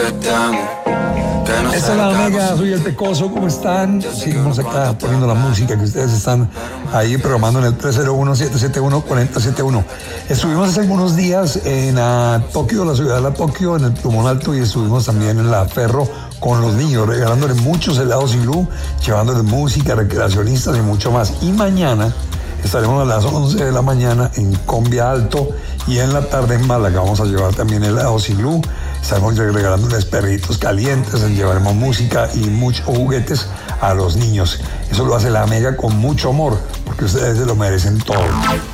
Esta es la Mega, soy el Tecoso, ¿cómo están? Seguimos acá poniendo la música que ustedes están ahí programando en el 301-771-4071. Estuvimos hace algunos días en Tokio, la ciudad de la Tokio, en el Plumón Alto, y estuvimos también en la Ferro con los niños, regalándoles muchos helados Iglú, llevándoles música, recreacionistas y mucho más. Y mañana estaremos a las 11 de la mañana en Combia Alto, y en la tarde en Málaga vamos a llevar también helados Iglú. Estamos regalándoles perritos calientes, llevaremos música y muchos juguetes a los niños. Eso lo hace la Mega con mucho amor, porque ustedes se lo merecen todo.